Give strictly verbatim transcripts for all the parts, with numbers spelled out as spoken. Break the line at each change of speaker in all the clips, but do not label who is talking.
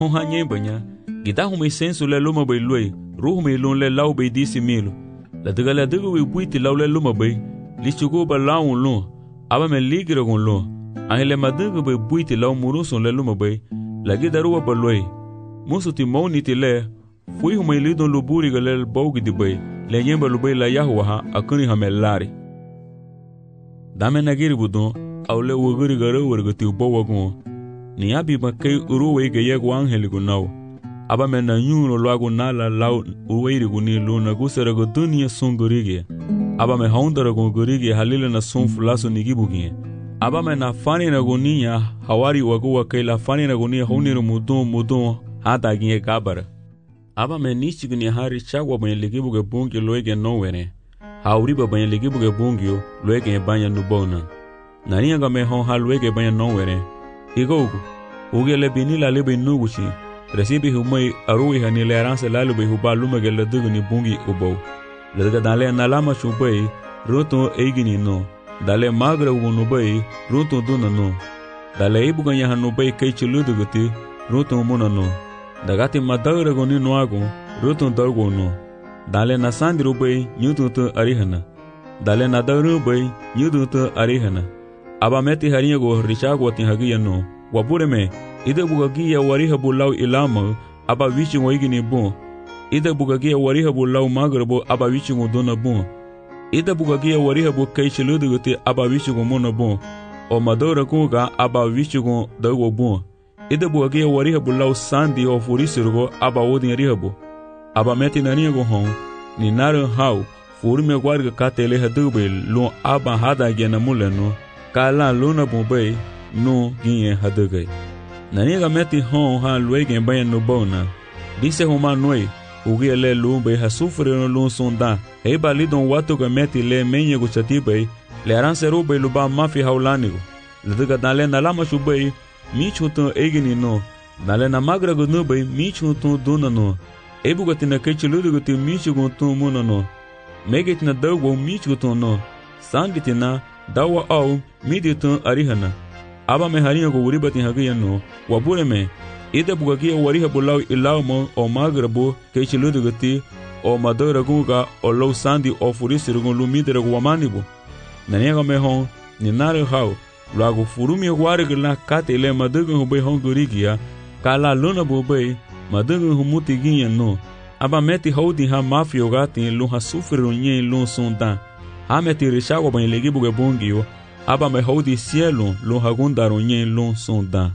hon hanye banya gita hum sensu le luma bay loy ruh me lon le law bay disi milo la daga la daga we buiti law le luma bay li chugo ba law lon aba me ligre gon lon angle madaga bay buiti law muruson le luma bay la gida ruwa ba loy musu ti mawni ti le fui hum li don luburi galel bawgi di bay le yemba lu bay la yahwa ha akuni ha melari dame nagiri budon awle woguri garo wargati ubawagon ni abi bakay uruwe ge yego angeli gunaw aba mena nyuno lwago nala law uweiri guni luna gusere go dunia songorige aba me hondara go gorige halile na son fulaso nigibugie aba mena fani na gonia hawari wago wakela fani na gonia honiro mudon mudon hata gie kabara aba me nichi guni hari chagwa ben ligibuge bungi loege nowere hauri ba ben ligibuge bungio loege banya nubona nani nga me hon halwege banya nowere igogo ugele binila lebe nuguchi resibi humai arui hani leranse lalube huba lumege le dugni bungi ubo lega dale nalama chubai roto eigini no dale magra ugunu bai roto duna no dale ibuga ya hanu bai kai chuluduguti roto muna no dagati madagra goni no ago roto dargo no dale nasandru bai nyutu to arihana dale nadaru bai nyutu to arihana aba meti hariya go richago tin hagiya no wapure me ide bugagia wariha bulaw ilama aba wichi ngoigini bon ide bugagia wariha bulaw magrabo aba wichi ngodona bon ide bugagia wariha bu kaichiluduguti aba wichi ngomona bon o madora kuga aba wichi ngo dago bon ide bugagia wariha bulaw sandi o furisirgo aba wodin rihabu aba meti naniya go hon ni naru haw furme gwarga katele hadube lo aba hada gena muleno kala luna bombai no ginye hadugay naniga meti hon ha luege bayan no bona dise homa noi ugi le lumbe ha sufre no lun sonda e bali don wato ga meti le menye go chatibe le ran seru be luba mafi haulanigo le daga dale na lama shubai mi chuto egini no dale na magra go no be mi chuto dona no e bugati na kechiludo go ti mi chugo to mona no megit na dawo mi chuto no sangitina dawa au midito arihana aba me harinha go uribati hagiya no wabure me ida bugagia wariha bulaw ilaw mo o magrabo kechiludo gati o madora guga o low sandi o furisirgo lumidere go wamanibo naniga me hon ni nare haw lago furumi warigla katele madugo ho be hon gorigia kala luna bo be madugo ho mutiginha no aba meti hodi ha mafio gati lu ha sufro nyen lu sonda ha meti rishago ban legi buge bongio aba me hodi cielo lo hagundaro nyen lu sonda.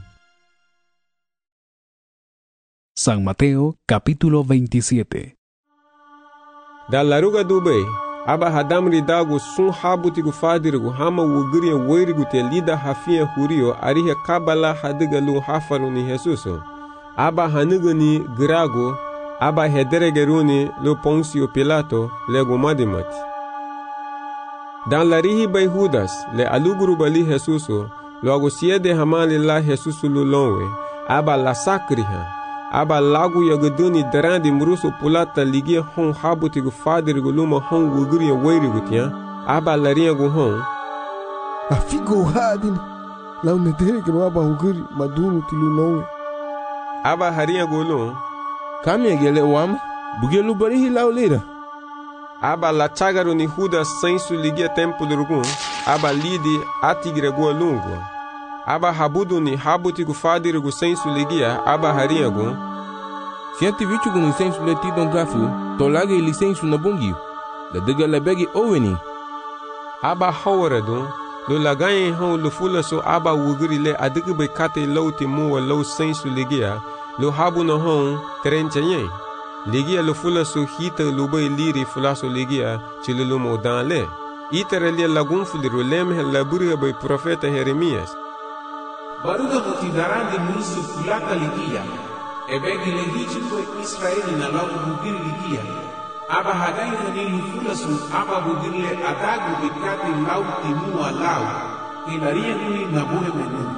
San Mateo capítulo veintisiete.
Da laruga dube aba hadamri dago sun habutigu fadirigu hama wugiri weirigu te lida hafia hurio arihe kabala hadiga lu hafaru ni Jesuso aba hanugani grago aba hederegeruni lu Poncio Pilato lego madimati dan larihi bay Judas le aluguru bali Jesuso logo siede hamali la Jesuso lu lonwe aba la sakriha aba lagu yagaduni darandi muruso pulata ligia hon habutigu fadirigu luma hon wugiri weirigu tia aba lariagu hon
afigo hadin lau neteregeru aba wugiri madunu tilu lonwe
aba hariagu lu
kamye gele wam bugelu barihi lau lira
aba la chagaru ni Judas sensu ligia tempo durugun aba lidi atigregu lungu aba habudu ni habutigu fadirigu sensu ligia aba hariagu
fiati vichugu ni sensu leti don gafu tolage ili sensu na bungi la dega la begi oweni
aba hawaradu lo lagaye hon lo fula so aba wugiri le adigu be kate lauti muwa lau sensu ligia lo habu no hon terenchaye ligia lo fula so hita lo bay liri fula so ligia chilulu mo dan le itere le lagun fuliru lemhe laburi bay profeta Jeremias
baruga mutidarandi musu fulaka ligia ebegi lehichi kwa Israeli na lagu bugiri ligia aba hadai hanilu fulasu aba bugirle adagu bikati lau timua lau inaria nuni nabuhe menu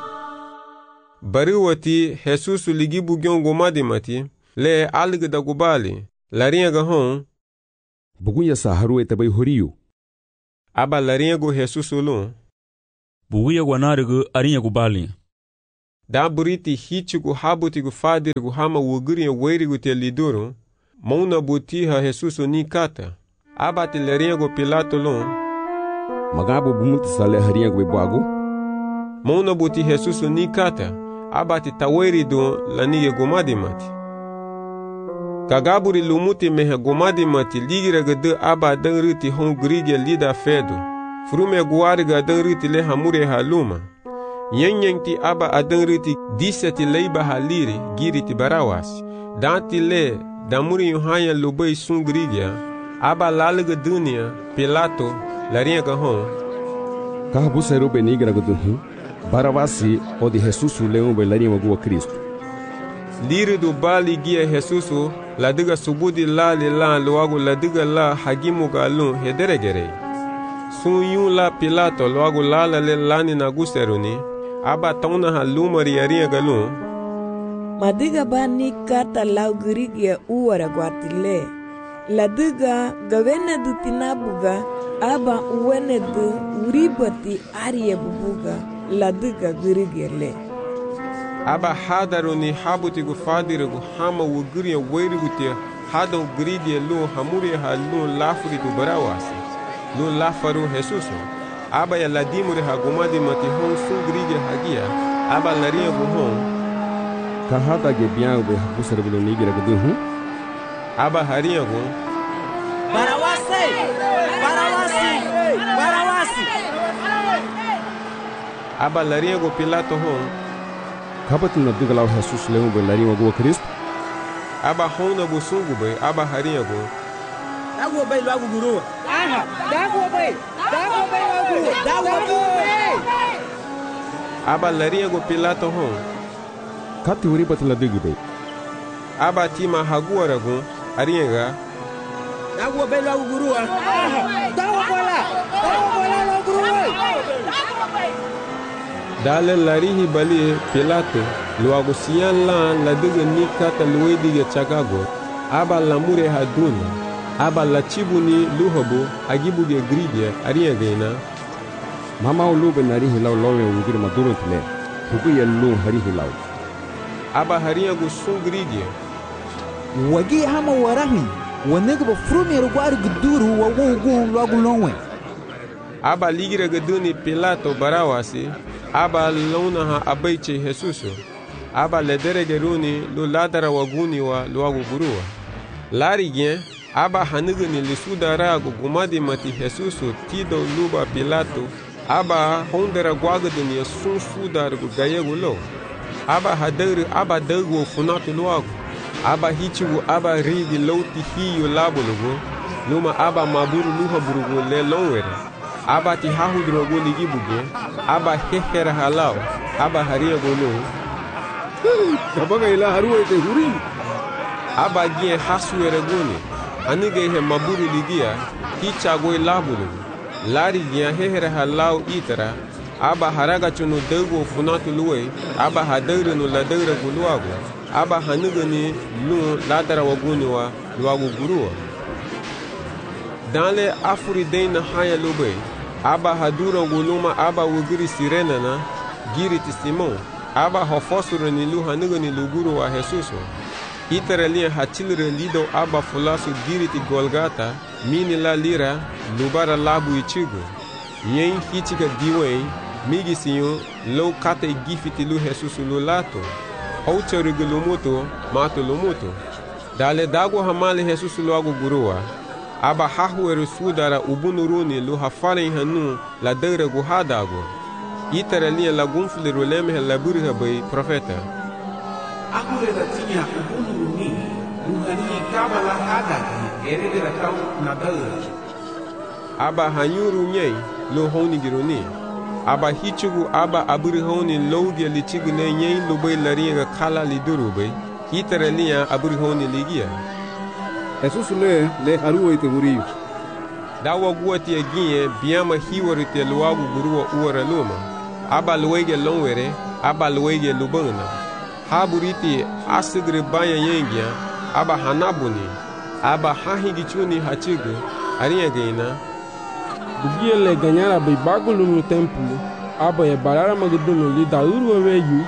bariwati Jesusu ligi bugyon gomadi mati le alga da gubali laria ga hon
bugunya saharu etabai horiyu
aba laria go Jesusu lu
buguya gwanarigu arinya gubali
Da buriti hichugu habutigu fadirigu hama wuguriya weirigu te liduru, mauna butiha Jesusu ni kata. Abati leriago Pilato lon.
Magabo bumuti sale hariago bebago.
Mauna buti Jesusu ni kata. Abati taweridu lanige gomadimati. Kagaburi lumuti meha gomadimati ligiraga de aba dangriti hon grige lida fedu. Frume guariga dangriti le hamure haluma. Yenyenti aba adangriti diseti leiba haliri giriti barawasi. Danti le damuri yuhanya lubai sun grigya. Aba lalaga dunia Pilato lariaga hon.
Kahabu sero benigraga duhu. Barawasi o de Jesusu leon be lariaga gua Cristo.
Liri do bali gia Jesusu ladiga subudi la li la luagu ladiga la hagimu galun hederegere. Sun yun la Pilato luagu la la le lani na guseruni. Aba tauna ha lumari aria galun.
Madiga ba ni kata lau girigia uwara guatile. Ladiga gawene du tinabuga. Aba uwene du uribati aria bubuga. Ladiga girigia le.
Aba hadaruni habutigu fadirigu hama wuguriya weirigu te hadon girigia lu hamuri ha lu lafuri du barawasi. Lu lafaru Jesusu. Aba ya ladimuri ha gomadi mati hon sun girigia hagia. Aba laria buhon.
Kahada ge biang be habusar bulu nigira geduhu.
Aba haria gu.
Barawasi! Barawasi! Barawasi!
Aba laria gu Pilato hon.
Kabatin na digalau Jesus leon be lariaga gua Cristo.
Aba hona gu sungu be aba haria gu.
Dago bay lagu guru. Aha, dago bay. Dago bay lagu. Dago bay.
Aba laria gu Pilato hon.
Kati uribat la digi be.
Aba tima haguara gu arianga.
Dago bay lagu guru. Aha, dago bola. Dago bola lagu guru.
Dale larihi bali Pilato luagu siyan lan la diga ni kata luwe diga chagago. Aba lamure haduna. Aba la chibuni luhobo agibuge gridia arianga.
Mama ulube narihi lau lowe ungir maduro tile. Huku ya lu harihi lau.
Aba hariagu sun gridia.
Wagi hama warahi. Wanega ba frumi rugwari guduru wa wugu lagu lonwe.
Aba ligira geduni Pilato barawasi. Aba lona ha abaiche Jesusu. Aba lederegeruni lu ladara waguni wa luagu gurua. Lari gen. Aba hanigani lisuda ragu gumadi mati Jesusu tido luba Pilato. Aba hondera guagadani sun sudargu gayegu lo. Aba hadari aba dagu funatu luagu. Aba hichigu aba rigi louti hiyo labulugu. Luma aba maburu luha burugu le longwere. Aba ti hahudrogu ligibuge. Aba hehera halau. Aba haria gulu.
Kabaga ila haruwa ite huri.
Aba gien hasuere guni. Anige he maburu ligia. Hichago labulugu. Lari gien hehera halau itara. Aba haraga chunu dagu funatu luwe. Aba hadari nu ladara guluagu. Aba hanigani lu ladara waguni wa luagu gurua. Danle afuri deina haya lube. Aba hadura guluma aba wugiri sirena na giri Simon. Aba hofosuru ni lu hanigani luguru wa Jesusu. Itara liya hachilire lido aba fulasu giri ti Golgata. Mini la lira lubara labu ichigu. Yen hichika diwe migi siyo lo kate gifiti lu Jesusu lu lato. Aucharigu lumuto mato lumuto. Dale dago hamale Jesusu lu agu gurua. Aba hahueru sudara ubunuruni lu hafaren hanu la deure guhadago. Itara liya la gunfliru lemhe la burha bay profeta.
Akure da tinha ubunuruni luhani kaba la hadagi erede da kau na deure.
Aba hanyuru nyei lu honi giruni. Aba hichugu aba aburi honi loudia lichigu ne nyei lu bay lariga kala liduru bay. Itara liya aburi honi ligia.
Jesus le le haruwa ite huri.
Dawa guati ya ginye biyama hiwari te luagu gurua uwara luma. Aba luwege longwere, aba luwege lubana. Haburiti asigre banya yengia, aba hanabuni. Aba hahigichuni hachigu, aria geina.
Bugia le ganyara bai bagulu no templo. Aba ya barara magdunu li dauru weyu.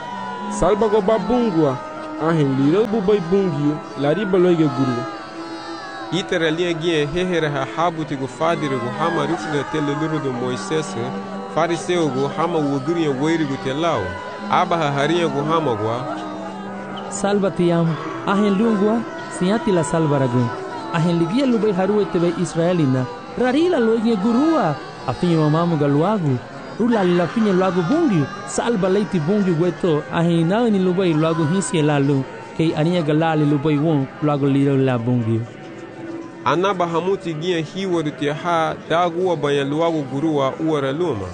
salba go ba bungua ahin liro bu bay bungiu lari baloige guru
itera linha guia hehere ha habuti go fadire go hama rufda tele luru do Moisés fariseu go hama wogurinha weiri go telao aba ha harinha go hama go
salva tiam ahin lungua siati la salva ragun ahin ligia lubay haru tebe Israelina rarila loige gurua afinho mamamu galuagu rula la finha luagu bungiu salva leiti bungiu gueto ahin na ni lubay luagu hisi lalu kei aninha galali lubay won luagu liro la bungiu
anaba hamuti guia hiwaru te ha dagu banha luagu gurua uara luma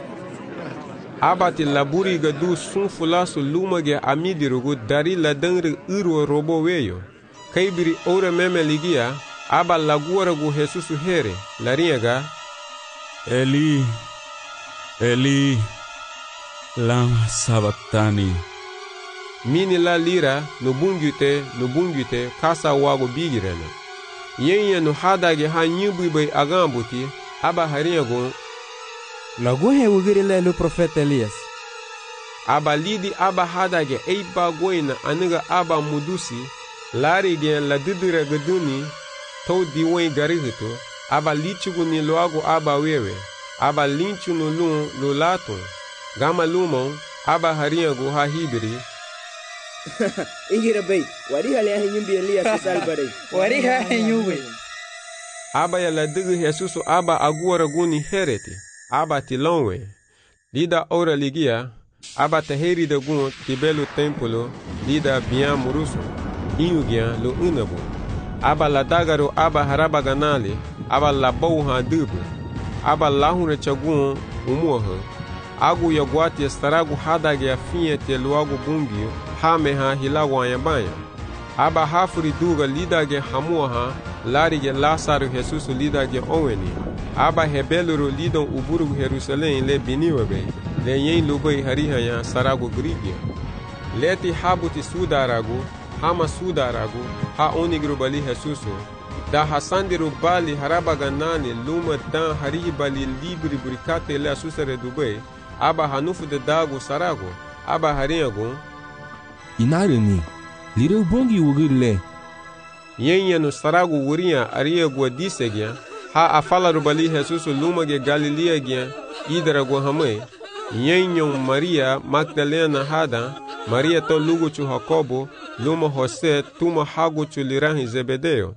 abati laburi gadu sun fulasu luma ge amidirugu dari ladangre uru robo weyo kaibiri ora meme ligia aba laguara gu Jesusu here laringa
Eli Eli lama sabatani
mini la lira no bungute no bungute kasa wago bigirena yenya no hadage ha nyubu bay agambuti aba haringa go
lagu he wugiri le lo profeta Elias
aba lidi aba hadage eiba goina aniga aba mudusi lari gen la didira gaduni to diwen garihito aba lichugu ni loago aba wewe aba linchu no lun lo lato gama lumon aba haringa go ha hibiri
ingira bay wari hale ha nyumbi Elias salbare wari ha nyumbi
aba ya la digu Jesusu aba aguara guni hereti aba tilonwe lida ora ligia aba taheri da gun tibelo templo lida bian muruso inugia lo unabu aba la dagaro aba haraba ganali aba la bouha dubu aba lahunre chagun umuha agu ya guati estaragu hadage afinha te luagu bungio hameha hilagu ayabanya aba hafuri duga lidage hamuha larige Lázaro Jesusu lidage oweni aba hebeluro lidon uburu Jerusalém le biniwabe le yen lubai harihaya sarago grigia leti habuti sudaragu hama sudaragu ha onigru bali Jesusu da hasandiru bali harabaganani luma dan harihi bali libri burikate le asusare dubai aba hanufu de dago sarago aba harinhago
inarani lireu bongi wugirle
yenya no sarago wurinha ariago disegya ha afalaru bali Jesusu luma ge Galilea gya idarago hamai yenyon Maria Magdalena hada Maria to lugu chu Jacobo luma Jose tuma hago chu lirahi Zebedeo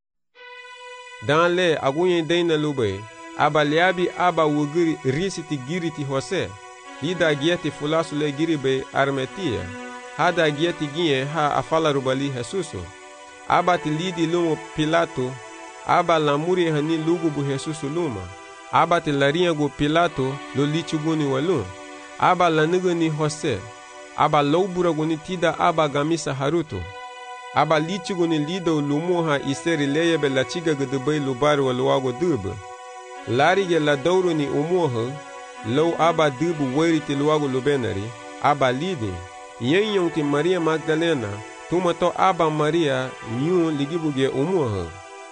dan le agunyen deina lube aba liabi aba wugiri risiti giriti Jose lida gieti fulasu le giribe armetia hada gieti gien ha afalaru bali Jesusu aba tilidi lumo Pilato aba lamuri hani lugu bu Jesusu luma aba tilarinha go Pilato lo lichuguni walun aba laniguni Jose aba loubura guni tida aba gamisa haruto aba lichuguni lido lumuha iseri leyebe la chiga gudubay lubari waluago dubu larige la dauro ni umuha low aba dubu wairiti luago lubenari aba lidi yenyon ti Maria Magdalena tumato aba Maria nyun ligibuge umuha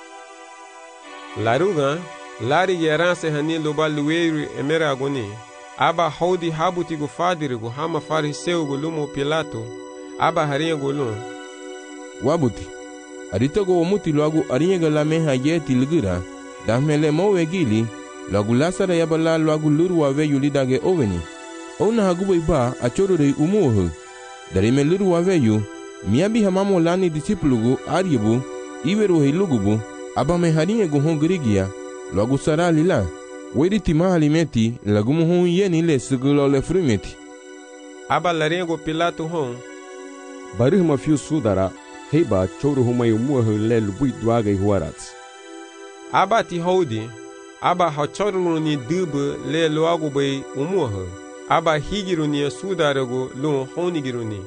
laruga larige ranse hani luba luweiri emera agoni aba haudi habuti go fadirigo hama fariseu go lumo Pilato aba harinha go lum
wabuti aritogo omuti loagu arinha la meha yeti ligira damele mowe gili loagu lasara yabala loagu luru wa veyu lidage oveni ona hagubo iba achoro de umuho darime luru wa veyu miabi hamamo lani disiplugu aribu iweru hilugubu aba me harinha go hongrigia loagu sara lila wediti mahalimeti lagumu hon yeni le segulo le frumeti
aba larengo Pilato hon
barih ma fiu sudara heba choro humay umuho le lubui duaga huarats
aba ti hodi aba hachoro ni dubu le loago bay umuho aba higiru ni sudarago lo honigiru ni.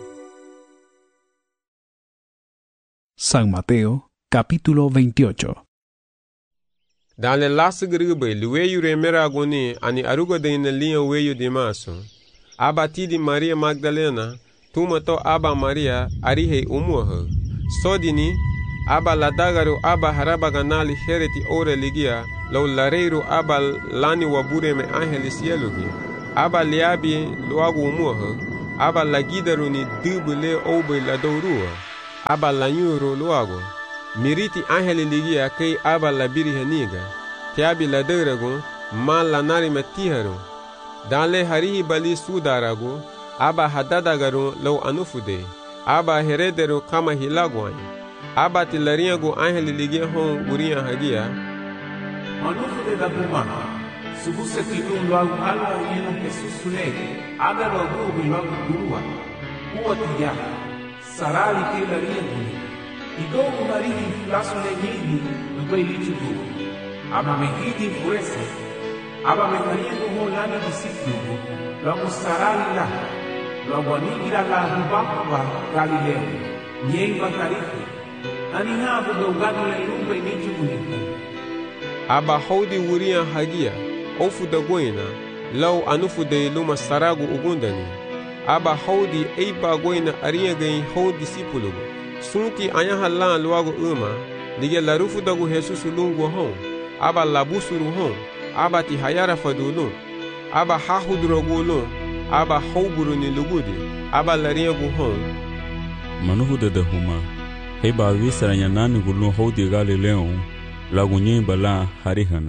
San Mateo capítulo veintiocho.
Dans le lasgribe luweyu remera goni ani arugo de in liya weyu de maso aba tidi Maria Magdalena tumato aba Maria arihe umuho sodini aba ladagaru aba haraba ganali hereti ore ligia law lareiru aba lani wabure me angeli sielugi aba liabi luagu umuho aba lagidaro ni dubule obe la dourua, aba la nyuro luago, miriti angeli ligia kei aba la biri heniga, tiabi la deurago, ma la nari metiharo, danle harihi bali sudarago, aba hadadagaro lo anufude, aba heredero kama hilagwany, aba tilariago angeli ligia hon uria hagia,
manufude da buma, subuse kilun loago alwa yeno Jesus ule, aga loago loago gurua, uwa tiya, sarali ke lariaguni, igo umarihi flaso legini, dubai lichudu, aba mehidi fuese, aba mehariago ho lana disiplugu, loago sarali la, loago anigira la hubakuba Galileo, nyeiba tarifi, anihabu gaugano le lumba inichuguni.
Aba haudi uria hagia, ofu da goina, lau anufu de luma saragu ugundani. Aba haudi eiba goina ariagain hau disipulugu. Sunti anyahalan luagu uma, lige larufu dagu Jesus lungu hon. Aba labusuru hon, aba ti hayara fadulun. Aba hahudrogulun, aba hauburu ni lugudi, aba lariagu hon.
Manuhu de de huma, heba visara nyanani gulun haudi Galileo, lagu nyemba la harihana.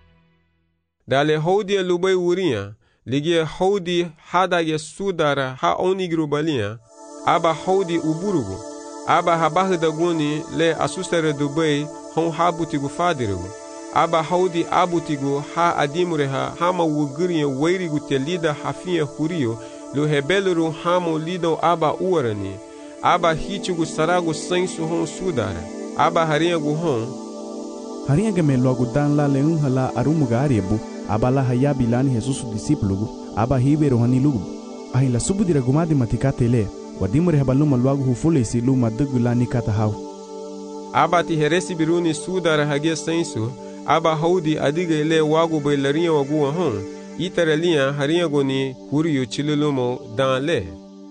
Dale haudi lubai uria, lige haudi hadage sudara ha onigru balia, aba haudi uburugu, aba habahda guni le asusere dubai hon habutigu fadirugu, aba haudi abutigu ha adimureha hama wugriye weirigu te lida hafia hurio, lu hebeluru hamo lido aba uarani, aba hichugu saragu sensu hon sudara, aba hariagu hon,
harianga me logo dan la leun hala arumuga ariebu, aba la hayabi lani Jesus disiplugu, aba hibero hani lugu. Ahi la subudira gumadi matikate le, wadimure habaluma logo hufule si luma dugu lani kata hau.
Aba ti heresi biruni sudara hagia sensu, aba haudi adiga ile wagu bailaria wagua hon, itaralia hariago ni huriyo chilulumo dan le.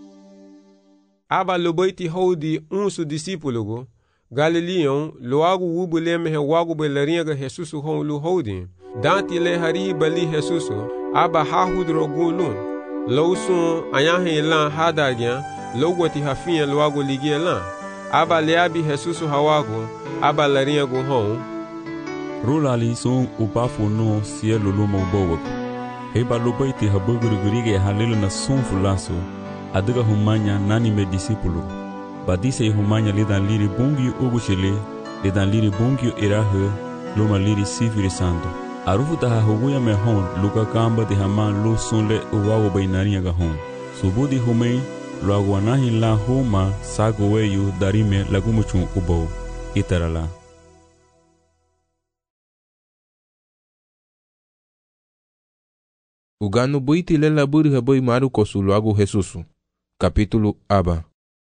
Aba lubaiti haudi unsu disiplugu, Galileon, loago ubule mehe wago belariaga Jesus hon lu houdi. Danti le hari bali Jesus, aba hahudro gulun. Lausun ayahe lan hadagyan, logwati hafia loago ligia lan. Aba leabi Jesus hawago, aba lariago hon.
Rulali sun ubafu no sielo lumo bowak. Heba lubaiti habugurigurige halilu na sun fulaso, adiga humanya nani me disipulu. Badise humanya lidan liri bungi ugushile, lidan liri bungi irahe, luma liri sifiri sando. Arufu taha huguya me hon, luka kamba di haman lu sunle uwawo bainariya ga hon. Subudi humei, luaguanahi la huma sago weyu darime lagumuchun ubo, itarala.
Uganu buiti lela buri haboi maru kosu luagu Jesusu. Capítulo aba.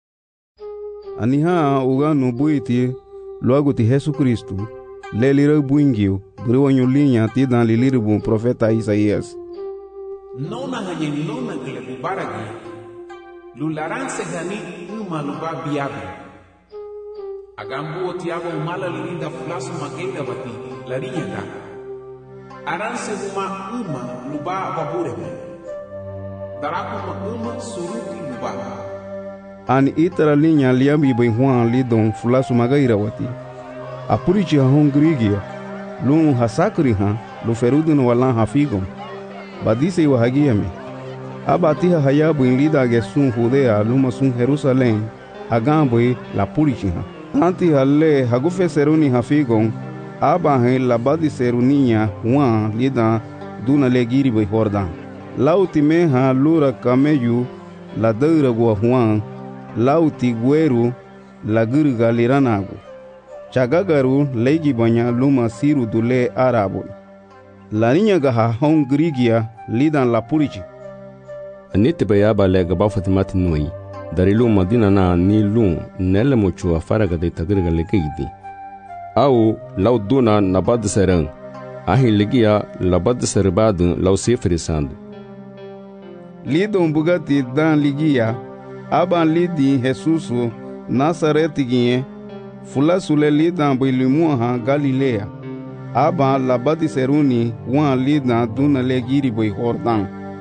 Aniha uganu buiti luagu ti Jesus Cristo. Lelira buingio, buriwanyo linha ti dan liliribu profeta Isaías.
Nona hanye nona gile bubaragi. Lularanse gani uma luba biabi. Agambu otiago umala lilinda fulasu magenda bati larinyata. Aranse uma uma luba babureme. Daraku ma uma suruti luba.
Ani itara linha liambi benhuan lidon fulasu magaira wati. Apurichi ha hongrigia, lum hasakri ha, lu ferudu no walan hafigon. Badise wa hagiame. Abatiha hayabu in lida gesun Judea, luma sun Jerusalem, agambwe la purichi ha. Anti halle hagufe seruni hafigon, abahe la badi seruninya wan lida duna legiri be Jordan. Lauti meha lura kameyu la deura gua huan, lauti gueru la gurga liranagu. Chagagaru legi banya luma siru dule arabo. La niña gaha hon grigia lidan la purichi.
Anite bayaba lega bafatimati nui. Dari luma dina na ni lum nele muchu afaraga de tagirga legeidi. Au lau duna nabad serang. Ahi legia labad serbadun lau sefrisandu.
Lidon bugati dan ligia. Aban lidi Jesusu Nasaretigie. Fula sule lidan bilimua ha Galilea. Aba labadi seruni wan lidan duna legiri boy Jordan.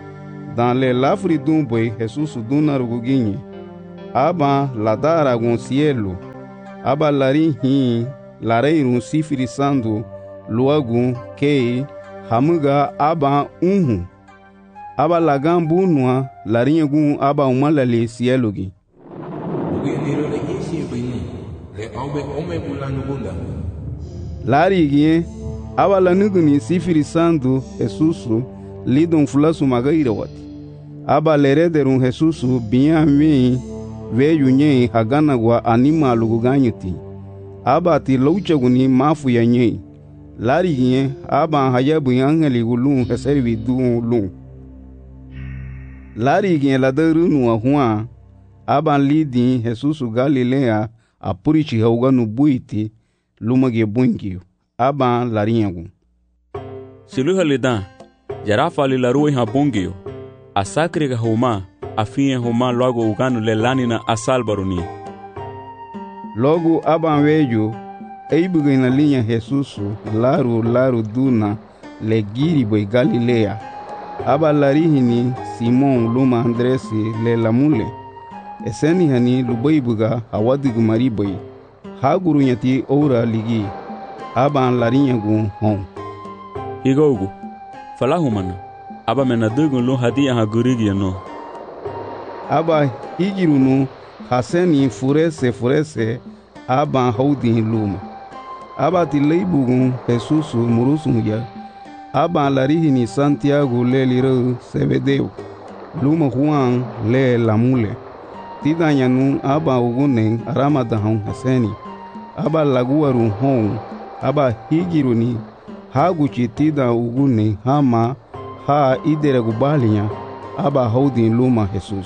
dans le lafri dum boy Jesus duna ruguginye aba ladara gon cielo aba lari hi larei run sifiri sandu luagu kei hamuga aba unhu aba lagan bunwa larinye gun aba umalale cielo gi
ugeniro le yesi bini le aube ome bulanu bunda
lari gi aba lanuguni sifiri sandu Jesusu lidon fulasu magaira wati aba lerederun Jesusu biami veyu nye hagana gwa anima luguganyuti aba ti louchaguni mafu ya nye lari gi aba hayabu angeli gulun heservi du lun lari gi la derunu wa hua aba lidi Jesusu Galilea apurichi hauganu buiti lumage bungiu aba larinyagu
siluha lidan jarafa li larui ha bungio asakri ga huma afia huma logo uganu le lanina asal baruni
logo aba weju eibuga na linha Jesusu laru laru duna le giri boy Galilea aba larihini Simon luma Andresi le lamule eseni hani lubaibuga awadigu mariboy haguru nyati ora ligi aba larinyagu hon
igogu falahumana aba menadugu lo hadia ha gurigi no
aba higirunu haseni furese furese aba haudi luma aba tileibugu Jesusu murusun ya aba larihini Santiago le liro Sebedeu luma Juan le lamule tidanyanu aba ugunen aramadahon haseni aba laguaru hon aba higiruni haguchi tida ugune hama ha idere gubalinya aba haudin luma Jesus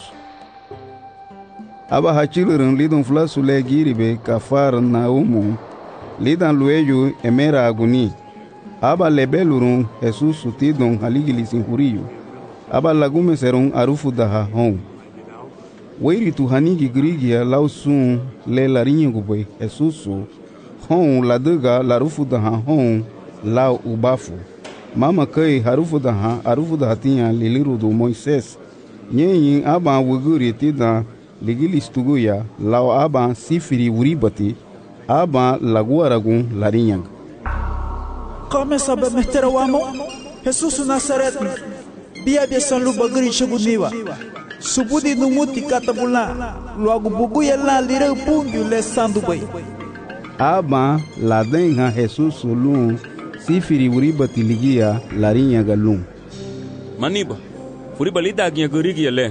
aba hachilurun lidon flasu le giribe kafar na umu lidan lueju emera aguni aba lebelurun Jesus tidon haligilisin huriyo aba lagume serun arufu daha hon weiri tu hanigi grigia lausun le larinye gubwe Jesus hon laduga larufu daha hon lau ubafu mama kai harufu daha harufu daha tinha liliru do Moises nyenyin aba wuguri tida ligilistuguya lau aba sifiri uribati aba laguaragun larinyag
começa a meter o amo Jesus Nazaret bia bia san lu bagri cheguniwa subudi numuti katabula logo buguya la lira pungu le sandu bai
aba ladenha Jesus lu sifiri uribati ligia larinya galum
maniba furiba lida agia gurigi le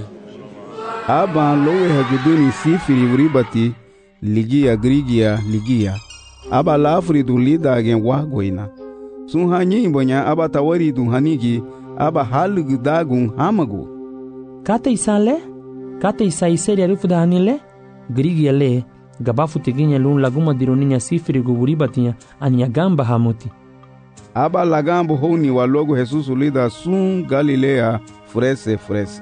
aba lowe hajuduni sifiri uribati ligia grigia ligia aba lafri du lida agen wagoina sun hanyi bonya aba tawari du hanigi aba halugu dagun hamagu
kata isale kata isai seria rufu da hanile grigia le gabafu teginya lun laguma dironinya sifiri guburibatinha ania gamba hamuti
aba lagambo honi wa logo Jesus lida sun Galilea frese frese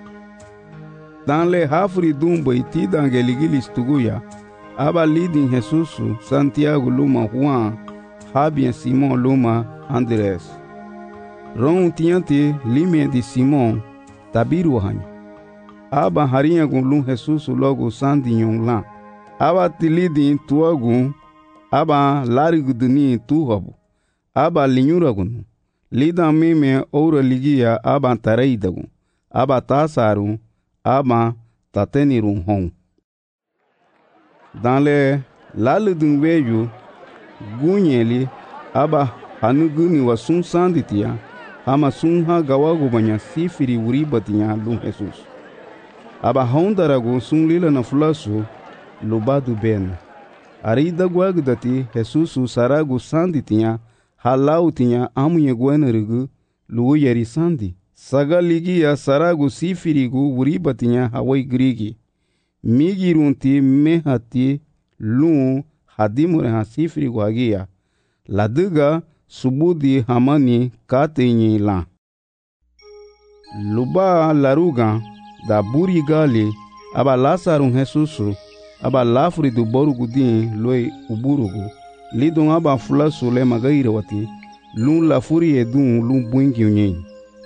dans le hafri dumbo itida angeligili stuguya aba lidin Jesus Santiago luma Juan habien Simon luma Andres ron tiante limie di Simon tabiru hanyo aba harinha gun Jesus logo sandinyon lan aba tilidin tuagun aba lariguduni tuhabu aba linyuragun lidan mime oura ligia aba tareidagun aba tasaru aba tatenirun hon dans le laludun weju gunyeli aba hanuguni wa sun sanditia ama sun ha gawagu banya sifiri uribatinya lun Jesus aba hondaragu sun lila na fulasu lubadu ben arida gwagdati Jesus saragu sanditia halau tinha amunye gwenerigu lugu yeri sandi saga ligia saragu sifirigu uribatinya hawai grigi migirunti mehati lu hadimure ha sifirigu hagia laduga subudi hamani katenyi la luba laruga da buri gali aba lasarun Jesusu aba lafri du borugu din loi uburugu lidon aba fulasu le magaire wati lun la furi edun lun buingi unyen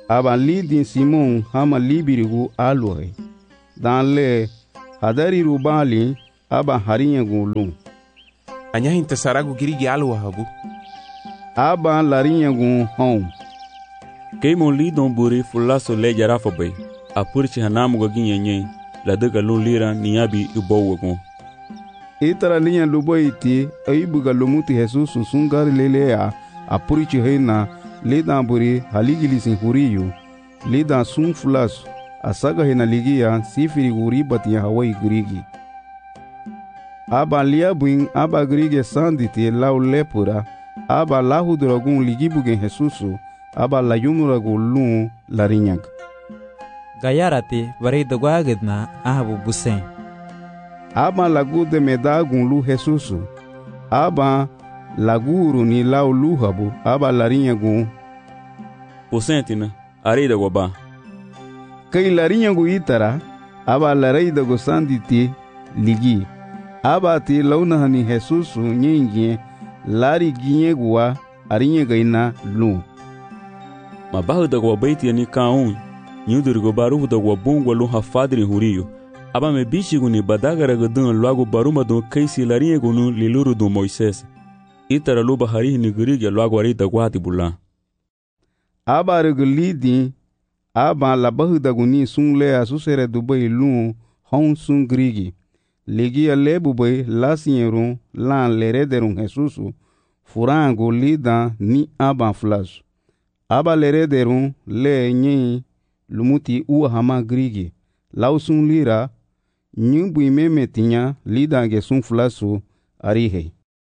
aba lidin Simon hama libirigu aluhe. Dan le hadari rubali aba harinya gulung.
Anya hinta saragu girigi alwa habu.
Aba larinya gun home.
Keimon lidon buri fulaso le jarafa bay. Apurchi hanamu gaginye nye. La dega lu lira niyabi ibowo gun.
Itara linya lubo iti aibuga lumuti Jesus sungari lelea apurchi heina lidan buri haligili sin huriyu. Lidan sun fulaso asaga hina ligia sifiri guri batia hawai girigi. Aba lia buing aba grige sanditi lau lepura aba lahu dragun ligibugen Jesusu aba la yumuragu lun larinyag.
Gayarati varida guagedna ahabu busen.
Aba lagu de medagun lu Jesusu aba laguru ni lau luhabu aba larinyagu.
Busentina arida guaba.
Kai larinyagu itara aba lareida go sanditi ligi. Aba ti launahani Jesusu nyingi lari ginyegua arinyagaina lu.
Mabahu da gua baiti ni kaun nyudurgo baru da gua bungwa lu hafadri huriyo. Aba me bichigu ni badagara gadun lagu baruma do kaisi larinyegu nu liluru do Moises. Itara lu bahari ni gurigi lagu arita guati bula.
Aba regulidi aba labahu da guni sungle asusere dubai lu hon sun grigi. Ligia lebu bay lasieru lan lerederun Jesusu furango lida ni aba flash. Aba lerederun le nyi lumuti uwa hama grigi. Lausun lira nyumbu imeme tinya lida gesun flasu arihe.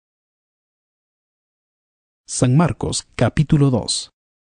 San Marcos capítulo dos.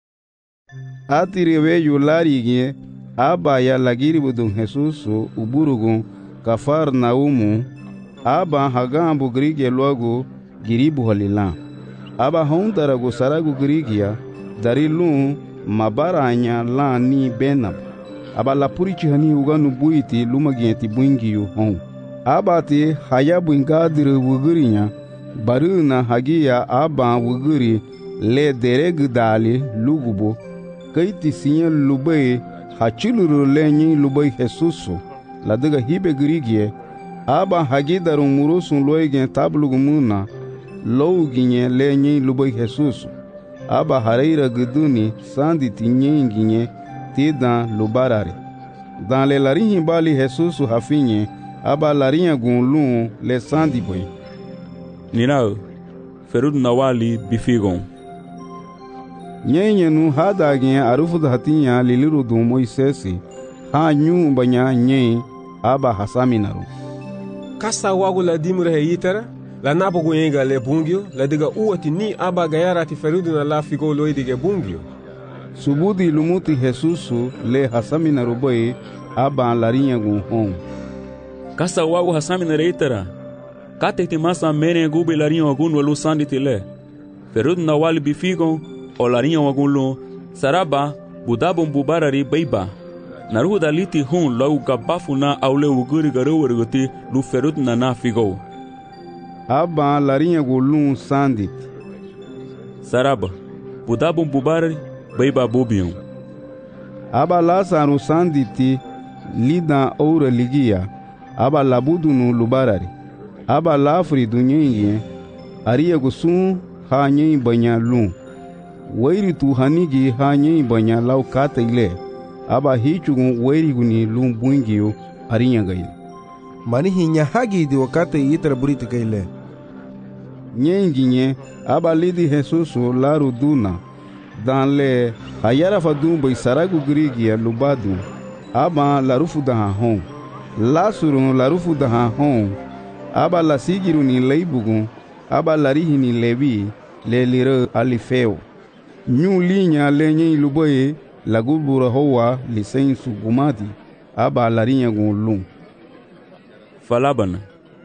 Atiriwe yularigie aba ya lagiribudun Jesusu uburugun Kafarnaumu aba hagambu grige logo giribu halila. Aba hondarago saragu grigia darilun mabaranya la ni benab. Aba la purichi hani uganu buiti lumagienti buingiyu hon. Aba ti hayabu ingadiri wugurinya baruna hagia aba wuguri le deregdali lugubo. Kaiti sinya lubai hachiluru lenyi lubai Jesusu. La dega hibe grigie aba hagidaru murusun loigen tablugumuna louginye lenye lubai Jesus aba hareira guduni sandi tinyenginye tidan lubarare dan le larinhi bali Jesus hafinye aba larinha gunlun le sandi boy
Ninao ferud nawali bifigon
nyenye nu hadagin arufu hatinya liliru du Moisesi ha nyu banya nye aba hasaminaru.
Kasa wagu la dimure hitara la nabogu yenga le bungio la diga uati ni aba gayara ti ferudu na la figo loidige bungio.
Subudi lumuti Jesusu le hasaminaru boy aba larinya gunhon.
Kasa wagu hasaminaru hitara kate ti masa mene gube larinya wagun walu sandi tile ferudu na wali bifigon o larinya wagun lo saraba budabon bubarari baiba. Naruhu daliti hun lau gabafu na aule uguri garuwariguti lu ferut na na figo.
Aba larinha gulun sandit.
Saraba, budabun bubari, baiba bubion.
Aba lasaru sanditi lida oura ligia. Aba labudunu lubarari. Aba lafri dunyenye. Aria gusun ha nyen banya lun. Wairi tu hanigi ha nyen banya lau kata ile. Aba hichugun weiriguni lum buingiyo arinya gaile.
Mani hinya hagi di wakate itra buriti gaile.
Nyenginye aba lidi Jesusu laru duna. Dan le hayara fadun bai saragu grigia lubadu. Aba larufu daha hon. Lasurun larufu daha hon. Aba la sigiru ni leibugun. Aba larihi ni levi le lire alifeo. Nyu linya lenye luboye lagubura hoa lisensu gumati aba larinya gunlun.
Falabana.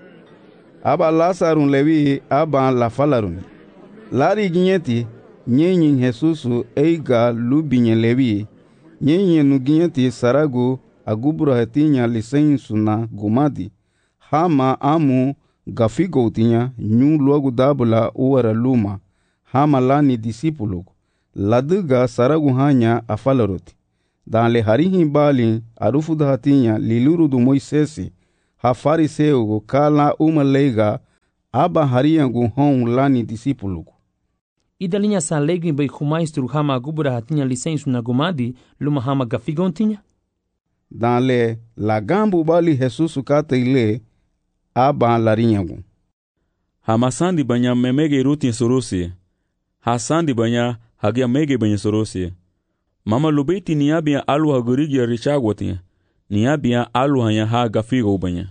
Aba lasarun levi aba la falarun. Lari ginyeti nyenyin Jesusu eiga lubinye levi. Nyenyin nu ginyeti saragu agubura hetinya lisensu na gumati. Hama amu gafigo tinya nyu luagu dabula uwara luma. Hama lani disipulugu. laduga saragu hanya afalaroti. Dan le harihi bali arufu da hatinya liluru do Moisesi ha fariseugo kala uma leiga aba hariangu hon lani disipulugu.
Ida linha sa leigo bai humaistru hama agubura hatinya licensu na gumadi luma hama gafigontinya.
Dan le lagambu bali Jesus kata ile aba larinyagu.
Hamasandi banya memege rutin sorosi. Hasandi banya hagia mege banya sorosi. Mama lubeti niabia alu hagurigi richagwati. Niabia alu hanya ha gafigo banya.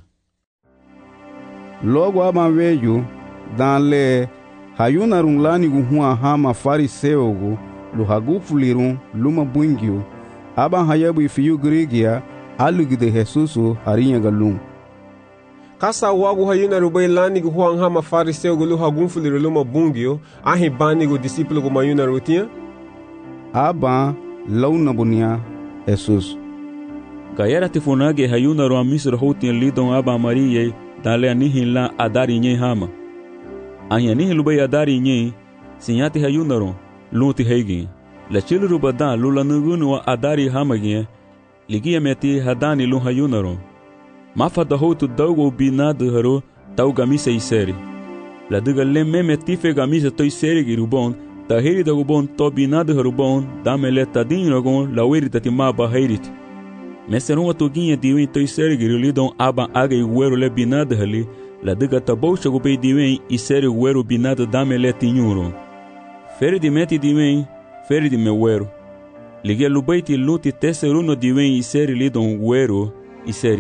Logo aba veju dan le hayuna runglani guhua hama fariseugo lu hagufulirun luma bungiu aba hayabu ifiyu grigia alugide Jesusu harinha galum.
Kasa wagu hayuna rubai lani guhua hama fariseugo lu hagufulirun luma bungio ahi bani gu disipulu gu mayuna rutia
aba launa bunia Jesus.
Gayara tifunage hayuna ro amisro hotin lidon aba Maria dale anihin la adari nye hama. Ahi anihin lubai adari nye sinyati hayuna ro lunti heigi. La chilu rubada lula nugunu wa adari hama gye ligia meti hadani lun hayuna ro. Mafa da hotu daugo binadu haro tau gamise iseri. La duga le meme tife gamise toi seri girubon ta heri da gubon to binadu harubon damele tadin rogon la weri tatima ba herit. Meseron atoginha diwen toi seri girulidon aba aga iguero le binadu hali la duga taboucha gubei diwen iseri guero binadu damele tinyuro. Feri di meti diwen feri di mewero. Ligia lubaiti luti teseruno diwen iseri lidon guero iseri.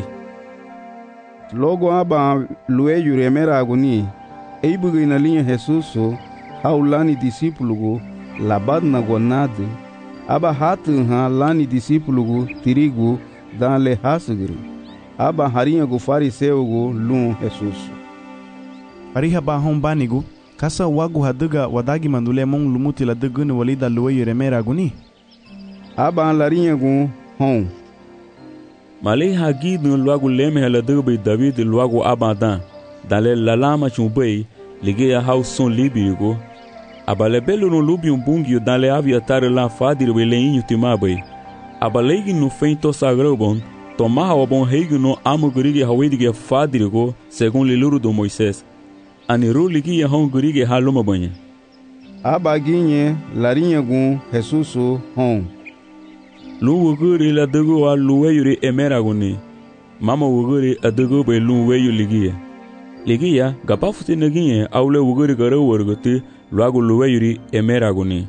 Logo aba lueju remera aguni eibuga ina linha Jesusu haulani disipulugu labadna gonade aba hatu ha lani disipulugu tirigu dan le hasugiri aba harinha gu fariseugu lun Jesusu.
Ariha ba hombanigu kasa wagu haduga wadagi mandule mon lumuti la dugunu walida lueju remera aguni
aba larinha gu hon.
Malay hagidun luagu leme hala dubai David luagu abadan dale lalama chumbei ligeya hauson libigo abale belo no lubium bungio dale aviatar la fadir weleinho timabai abalegi no feito sagrobon tomaha obon heigo no amugurige hawedige fadirgo segundo liluro do Moisés aniru ligia hongurige haluma banha
abaginhe larinha gun Jesusu hon.
Luwuguri la dugu wa luweyuri emeraguni. Mama wuguri adugu be luweyu ligia. Ligia gapafuti negie aule wuguri gara warguti luagu luweyuri emeraguni.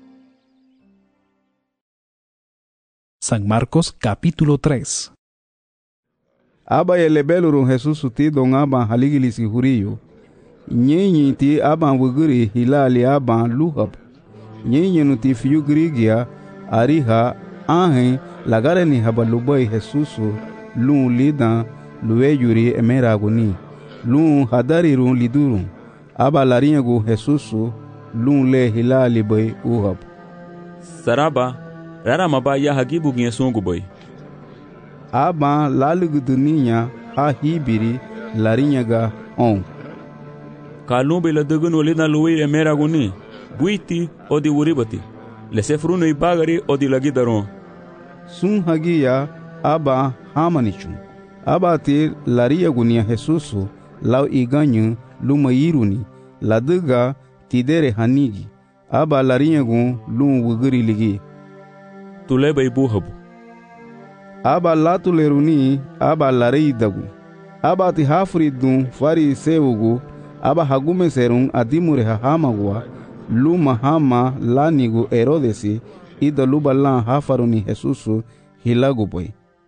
San Marcos capítulo tres.
Aba yelebeluru Jesusu ti don aba haligilisi huriyo. Nyenyi ti aba wuguri hilali aba luhab. Nyenyi nuti fiyu grigia ariha ahen lagare ni habalubai Jesusu lun lidan luweyuri emeraguni lun hadarirun lidurun aba larinyagu Jesusu lun le hilali bai uhab.
Saraba rara maba ya hagibu gye songu bai
aba laluguduninya ha hibiri larinyaga on.
Kalumbe la dugunu lidan luweyuri emeraguni buiti odi wuribati lesefruno ibagari odi lagidaron.
Sun hagia aba hamanichun. Aba te laria gunia Jesusu lau iganyu lumayiruni laduga tidere hanigi. Aba laria gun lum wuguri ligi.
Tuleba ibuhabu.
Aba latuleruni aba larei dagu. Aba ti hafridun fari seugu aba hagume serun adimure hahamagwa luma hama lanigu Herodesi ida luba lan hafaruni Jesusu hilagu boy.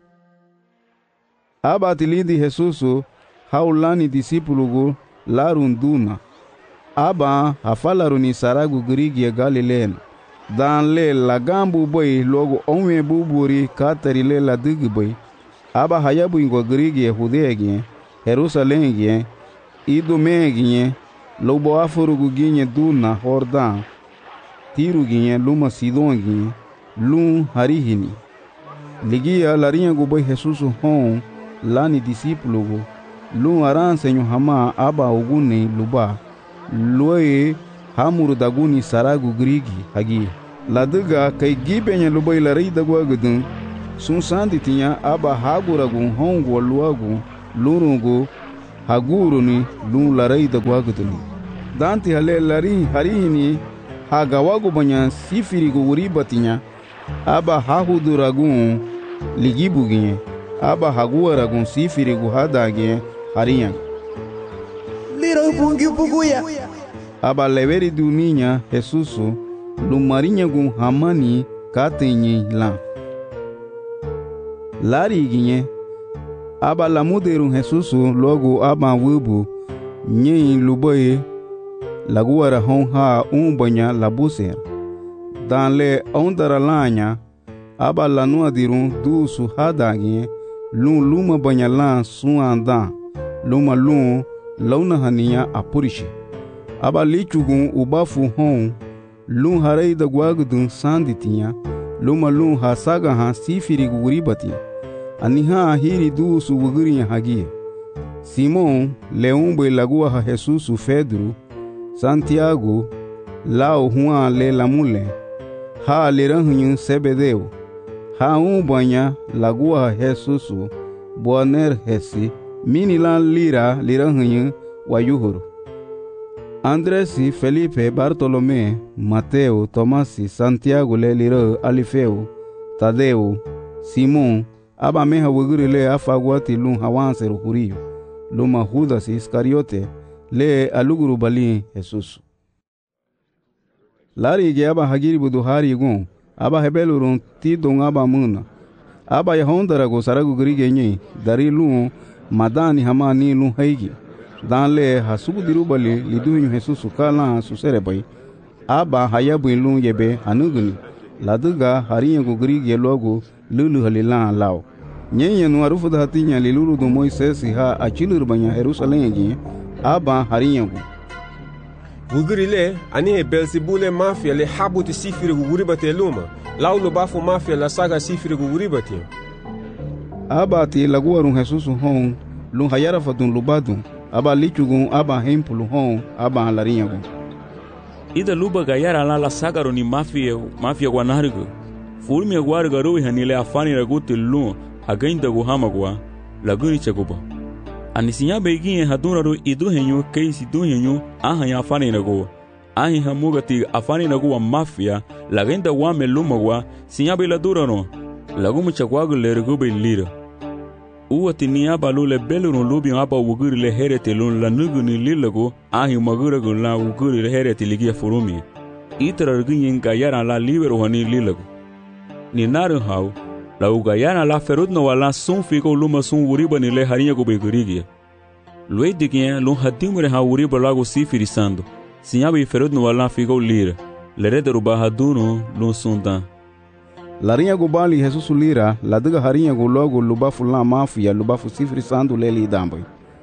Aba tilidi Jesusu haulani disipulugu larunduna. Aba hafalaruni saragu grigia Galileen. Dan le lagambu boy logo onwe buburi katari le la digi boy. Aba hayabu ingo grigia Hudea Jerusalem gye idume gye lobo afurugu ginye duna Hordan tiru ginye luma Sidon ginye lun harihini ligia larinha gubai Jesusu hon lani disipulugu lun aran senyo hama aba uguni luba loe hamuru daguni saragu grigi hagi La dega kai gibenya lubai la rei dagwa gudun sun sandi tinya aba haguragun hongo luagu lurungu haguruni lun la rei dagwa gudun danti hale lari harihini hagawagu banya sifiri gu wuri batinya aba hahuduragun ligibuginye aba haguaragun sifiri gu hadage hariyan
liro bungi buguya
aba leveri duninya Jesusu lumarinya gun hamani katenye la lari ginye aba lamuderun Jesusu logo aba wubu nye luboye laguara hon ha umbanya labuser dan le ondara lanya aba lanua dirun du su hadage lun luma banya lan su anda luma lun launa hania apurishi aba lichugun ubafu hon lun harai da gwagudun sanditinya luma lun hasaga ha sifiri guribati aniha hiri du su wuguri hagie Simon leumbe lagua ha Jesusu Pedro Santiago lao Juan le lamule ha leranhunyu Sebedeu ha umbanya lagua ha Jesusu Boaner hesi minilan lira leranhunyu wayuhuru Andresi, Felipe, Bartolomé, Mateo, Tomasi, Santiago le lira Alifeu Tadeu Simon aba meha wuguri le afagwati lun hawanse ruhuriyo luma Judas Iscariote le aluguru bali Jesusu lari ge aba hagiri buduhari gun aba hebelurun ti don aba muna aba yahondara go saragu grige nyi dari lu madani hamani lu haigi dan le hasubu diru bali liduhyu Jesusu kala susere bai aba hayabu lu yebe hanuguni laduga hariya go grige logo lulu halila lao nyenye nu arufu da hatinya lilulu do Moises ha achilur banya Jerusalem gi aba hariya go
Wugurile ani he Belzebule mafia le habuti sifiri guguribate luma laulo bafu mafia la saga sifiri guguribate
aba ti laguarun Jesusu hon lun hayara fatun lubadun aba lichugun aba hempulu hon aba halariya go
ida luba gayara la la saga roni mafia mafia guanargo fulmi guarga roi hanile afani raguti lun againda go hamagwa laguni cheguba anisinya beginye haduna ro idu henyo keisi du henyo aha ya afani nago ahi hamugati afani nago wa mafia lagenda wa melumagwa sinya be la durano lagumu chagwago lergo be lira uwati niya balule belunu lubi aba wuguri le herete lun la nuguni lilago ahi magura go la wuguri le herete ligia furumi itra ginyin gayara la libero hani lilago ni naru hau la ugayana la ferudno wala sun figo luma sun wuriba ni le harinha go begurigia lue digien lun hadimure ha wuriba lago sifirisando sinyabe ferudno wala figo lira le rederu bahaduno lun sundan
larinha go bali Jesusu lira la diga harinha go logo lubafu la mafia lubafu sifirisando le li dambai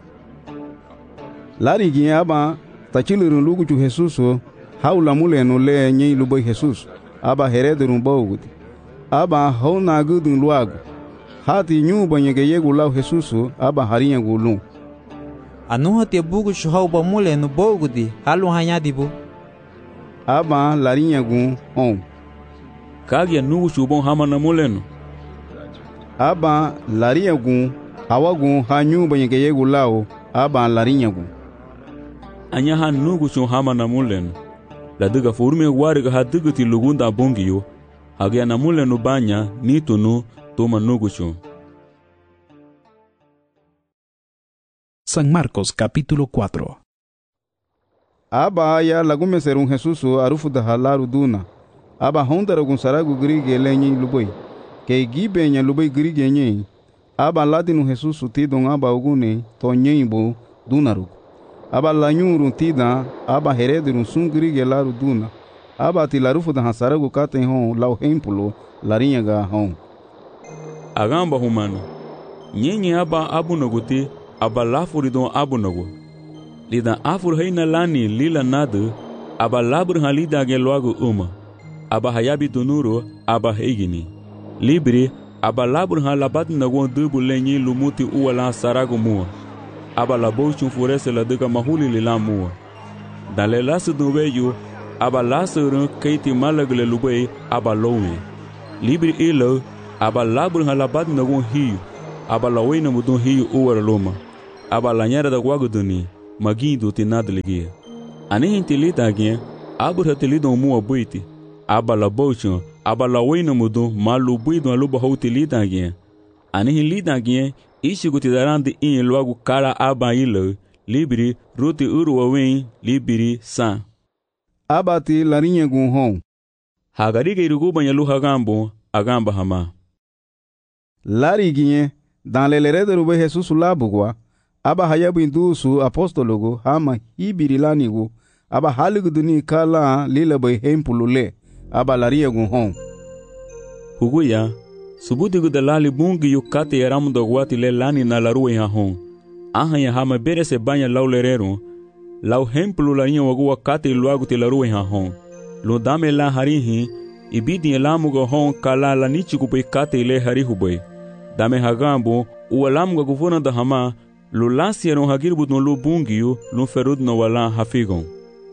lari gien aba tachilurun lugu chu Jesusu haula muleno le nyi lubai Jesus aba herederun bawguti aba hona gudun luagu hati nyu banyege yegu lau Jesusu aba harinha gulu
anu hati bugu shuhau ba mule no bogudi halu hanyadibu
aba larinha gun on
kagia nugu shubon hama na muleno
aba larinha gun hawagun hanyu banyege yegu lau aba larinha gun
anya han nugu shun hama na muleno la diga furme wariga hadigati lugunda bongiyo hagia na mule no banya nito no toma nugucho.
San Marcos capítulo cuatro.
Aba ya lagume serun Jesusu arufu da halaru duna. Aba hondara gun saragu grige lenye lubai. Ke gibe nya lubai grige nye. Aba ladinu Jesusu tidon aba ugune to nyembo dunaru. Aba lanyuru tida aba heredirun sun grige laru duna. Aba ti larufu da hasaragu katen hon lau hempulo larinha ga hon
agamba humano nyenye aba abu noguti aba lafuri don abu nogu lidan afur heina lani lila nadu aba labur halida ge logo uma aba hayabi dunuro aba heigini libri aba labur halabat nago dubu lenyi lumuti uwala saragu mua aba labo chunfurese la duka mahuli lilamua dale lasu duweyu aba laseren keiti malagle lubei aba lowe. Libri ilo aba labur halabad nagun hiu, aba lawena mudun hiu uwara loma. Aba lanyara da guaguduni, magindo tinadligia. Anihin tilitagien, abur hatilidon mua buiti. Aba la bochon, aba lawena mudun malu buidon aluba houtilitagien. Anihin litagien, ishigutidarandi in logo kara aba ilo, libri ruti uruwawen, libri san.
Abati larinha gunhon.
Hagariga iruguba nyalu hagambo, agamba hama.
Lariguinhe, dan lelerede rube Jesus labugwa, aba hayabu indusu apostologo, hama hibirilanigo, aba haliguduni kala lilabai hempulule, aba larinha gunhon.
Huguya, subudigu da lali bungi yukate yaramu dogwati le lani na laruwe hahon. Ahanya hama bere se banya lau lerero, lau hempulu larinha wagua kate luagu te laruwe hahon. Lo dame la harihi, ibidi elamuga hon kala la nichikupe kate ile harihubwe. Dame hagambo, ualamuga guvona da hama, lo lasieron hagirbu no lo bungiu, lo ferud no wala hafigon.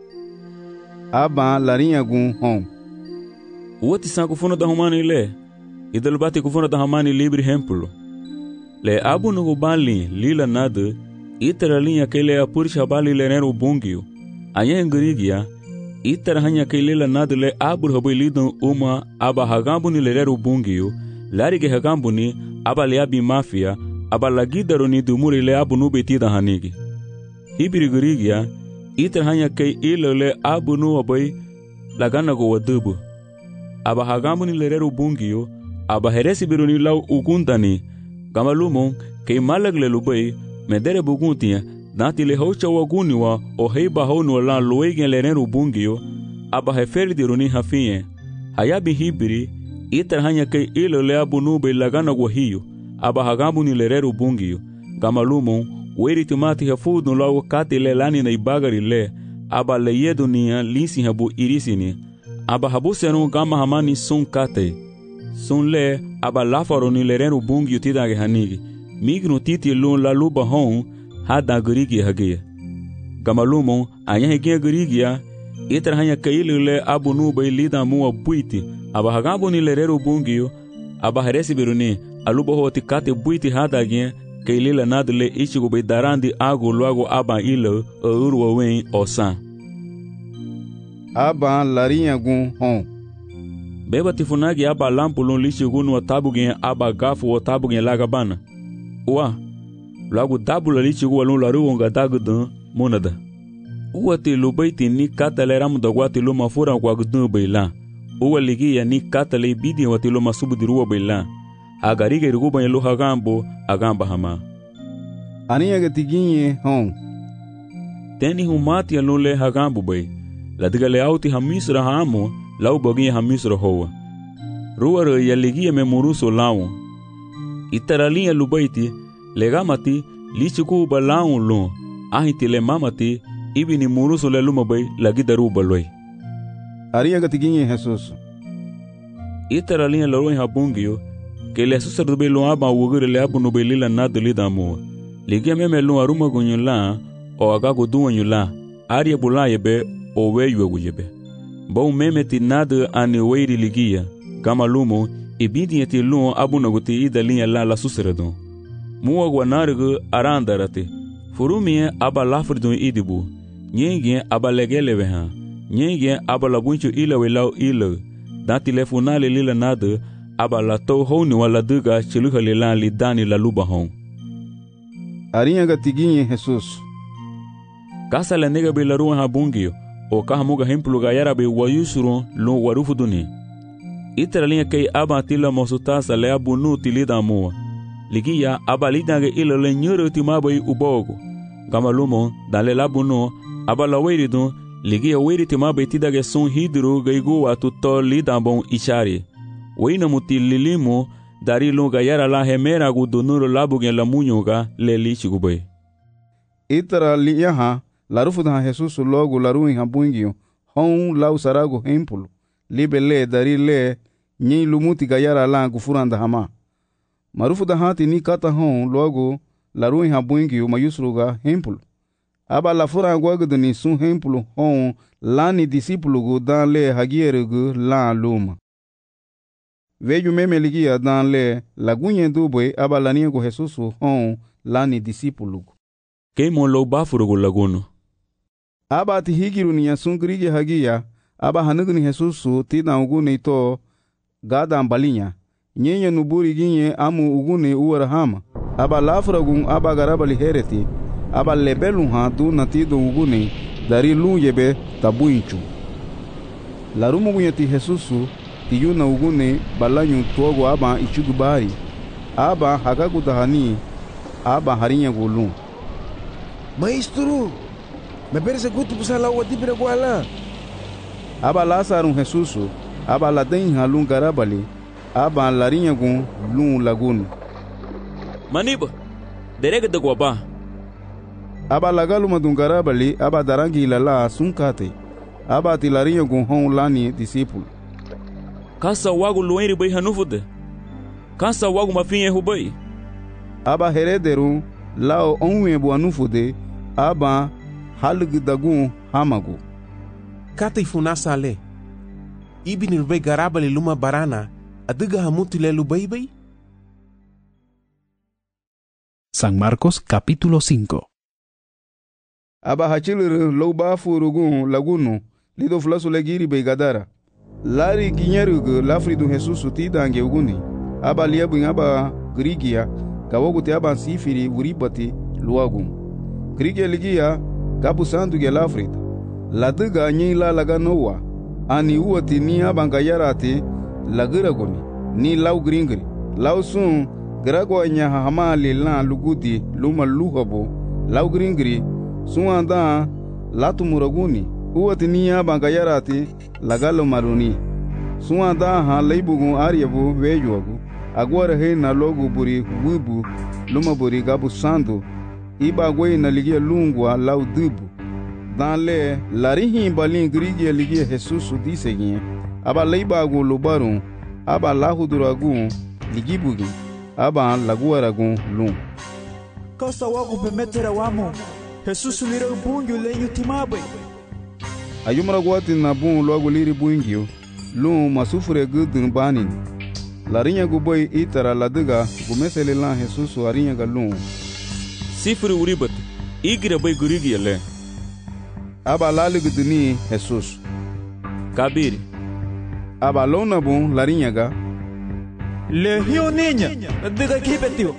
Aba larinha gunhon.
Uati san kufona da humani le, idalbati kufona da hamani libri hempulu. Le abu no bali lila nada, itara linha kele apurisha bali lenero bungiu. Anya ngrigia, itara hanya kele la nada le abur habai lidon uma aba hagambu ni lenero bungiu, larige hagambu ni aba le abi mafia, aba lagidaro ni dumuri le abu no betida hanigi. Hibiri grigia, itara hanya kei ilo le abu no abai lagana go wadubu. Aba hagambu ni lenero bungiu, aba heresi biruni lau ugundani, Gamalumon, kei malagle lubai, medere buguntia, dati le hocha waguniwa, o heiba honu la loegen lereru bungio, aba heferi diruni hafie. Hayabi hibiri, itar hanya kei ilo le abunube lagana guahio, aba hagabu ni lereru bungio. Gamalumon, weri timati hafudu lago kati le lani na ibagari le, aba le yedunia lisi habu irisini, aba habu seru gama hamani sun kate. Sun le, aba lafaro ni lereru bungi utidage hanigi. Mignu titi lun la luba hon, hada gurigi hagia. Gamalumon, anya hegia gurigia, itra hanya kaili le abu nuba ilida mua buiti, aba hagabu ni lereru bungi, aba heresi biruni, aluba hoti kate buiti hada gien, kaili la nadle ichigo be darandi agu luago aba ilo, o urwa wen osan.
Aba larinha gun hon.
Beba tifunagi aba lampu lun lishi gunu wa tabu gen aba gafu wa tabu gen laga bana. Uwa, lagu dabu la lishi guwa lun laru wonga dagu dun munada. Uwa ti lubaiti ni kata le ramu dogwa ti luma fura kwa gudun bayla. Uwa ligi ya ni kata le bidi wa ti luma subu diruwa bayla. Agariga iruguba ya luha gambo, agamba hama.
Aniya gatiginye hon.
Teni humati ya lun le hagambo bay. Ladiga le auti hamisra hamo, lau boginha hamisro hoa. Ruara ya ligia me muruso lau. Itaralinha lubaiti, legamati, lichiku ba lau lun. Ahiti le mamati, ibini muruso le lumabay, lagida ruba loy.
Aria gatiginha Jesus.
Itaralinha loroi habungio, que le susar dube lu aba wugure le abu nube lila nadu lida mua. Ligia meme lu aruma gunyula, o agago duanyula, aria bulayebe, o weyu yebe. Bom meme ti nada ani weiri ligia, Gamalumo, ibidi ti luon abunaguti ida linha la la suseradon. Mua guanargu arandarate, furumie aba lafridon idibu, nyenge aba legeleveha, nyenge aba labuncho ila welau ila, dan telefonale lila nada, aba la tou honi wala duga chiluha lila li dani la luba hon.
Arinha gatiguinha Jesus.
Kasa la nega be la ruan habungio, o kahamuga hemplu gayara be wayusuron lo warufu duni. Itra linha kei aba tila mosutasa le abu nu tilida mua. Ligia aba lidange ila le nyuru timabai ubogo. Gamalumon, dale labu no, aba la weiridun, ligia weiri timabai tidage son hidru gaigu atu to lidambon ishari. Weina muti lilimu, dari lo gayara la hemera gu donuro labu gen la munyuga le lichigubai.
Itra liha, larufu da Jesus logo laruin habungio, hon lau sarago hempulu, libe le dari le, nyi lumuti gayara la gufuranda hama. Marufu da hati ni kata hon logo laruin habungio mayusruga hempulu. aba la fura gwagdani sun hemplo hon lani disciplo go dan le hagiere go la luma. Veju memeligia dan le lagunye duboy aba lani go Jesus hon lani disciplo.
Keimo lo bafuro go laguno.
Aba ti higiru ni sun grige hagia aba hanugni Jesus ti na ugune to gada ambalinya. Nyenye nuburi ginye amu ugune uwarahama. Aba lafragun aba garabali hereti. Aba lebelun ha du natido ugune dari luyebe tabuinchu. Larumu gunyati Jesusu ti yuna ugune balanyu togo aba ichugubari. Aba hagagudahani aba harinya gulun.
Maestro, me parece gutu pusala wa dibira gwala.
Aba Lazarun Jesusu aba laden halun garabali. Aba larinha gun lun lagun.
Maniba, derega de guaba.
Aba lagalu madungara bali aba darangi lala sunkate. Aba ti larinha gun hon lani discípulo.
Kasa wagu luenri bai hanufude. Kasa wagu mafinha rubai.
Aba herederu lao onwe bu anufude. Aba halg dagun hamagu.
Kata ifunasa ale. Ibini rubai garabali luma barana. Adiga hamutile lubai.
San Marcos capítulo cinco.
Aba hachilir lo bafurugun lagunu lido flasu legiri be gadara. Lari ginyeru lafridu Jesus tidange uguni. Aba liabu aba grigia kawogu te aba sifiri uribati luagum. Grigia ligia kapu sandu ge lafrid. Ladiga nyila laga noa. Ani uati ni aba ngayarati lagira goni ni lau gringri lau sun grago nya hamali la lugudi luma luhabo lau gringri sun anda latu muraguni uwati niya bangayarati lagalo maruni sun anda ha leibugu aryabu wejuagu agwara he na logo buri wibu luma buri gabu sandu iba gwe na ligia lungwa lau dubu dan le larihi balin grigia ligia Jesus disegin aba leibagu lubarun aba lahuduragun ligibugi aba laguaragun lum.
Kasa wagu pemetera wamo Jesus lira bungu lenyu timabe.
Ayumra gwati na bun logo liri bungio lum masufure gudun banin. Larinya guboy itara ladiga gumesele lan Jesus arinya galum.
Sifuri uribat igira bay gurigi le.
Aba laliguduni Jesus.
Kabiri.
Aba lona bun larinha ga
le hiyo ninya diga kibetio.